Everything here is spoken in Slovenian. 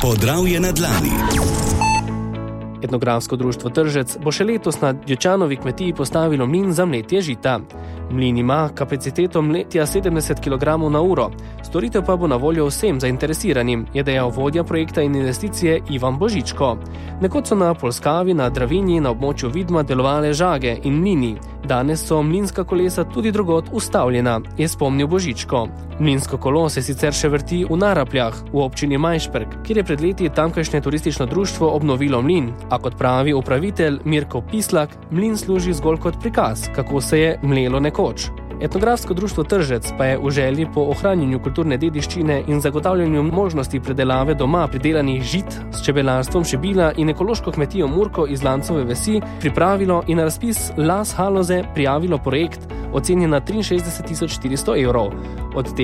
Podravje na dlani. Etnografsko društvo Tržec bo še letos na Djočanovi kmetiji postavilo mlin za mletje žita. Mlin ima kapaciteto mletja 70 kg na uro. Storitev pa bo na voljo vsem zainteresiranim, je dejal vodja projekta in investicije Ivan Božičko. Nekoč so na Polskavi na Dravinji na območju Vidma delovale žage in mlini. Danes so mlinska kolesa tudi drugod ustavljena, je spomnil Božičko. Mlinsko kolo se sicer še vrti v Narapljah, v občini Majšperk, kjer je pred leti tamkajšnje turistično društvo obnovilo mlin. A kot pravi upravitelj Mirko Pislak, mlin služi zgolj kot prikaz, kako se je mlelo nekoč. Etnografsko društvo Tržec pa je v želji po ohranjanju kulturne dediščine in zagotavljanju možnosti predelave doma pridelanih žit s čebelarstvom Šebila in ekološko kmetijo Murko iz Lancove vasi pripravilo in na razpis Las Haloze prijavilo projekt, ocenjen na 63 400 evrov. Od